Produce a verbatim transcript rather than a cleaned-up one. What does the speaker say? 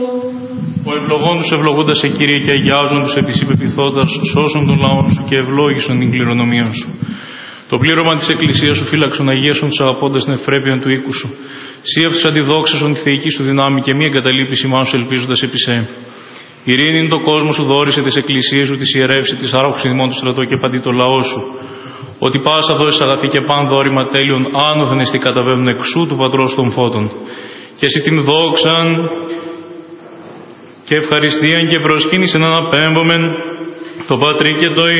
Ο ευλογών τους ευλογούντας σε Κύριε και αγιάζουν τους επισυπεπιθώντας, σώσον τον λαό σου και ευλόγησον την κληρονομία σου. Το πλήρωμα της Εκκλησίας σου φύλαξον, αγίασον τους αγαπώντας την ευπρέπεια του οίκου σου. Σύ αυτούς αντιδόξασον τη θεϊκή σου δυνάμει και μη εγκαταλείπεις ημάς σου ελπίζοντας επί σε. Ειρήνη το κόσμο σου δόρισε τις εκκλησίες σου, τις ιερεύσει, τις άρχουσιν ημών του στρατό και παντί το λαό σου. Ότι πάσα δώσεις αγαθή και παν δόρημα τέλειων άνωθεν εστί καταβαίνουν εξού του πατρός των φώτων. Και εσύ την δόξαν και ευχαριστίαν και προσκύνησεν αναπέμπομεν το Πατρί και το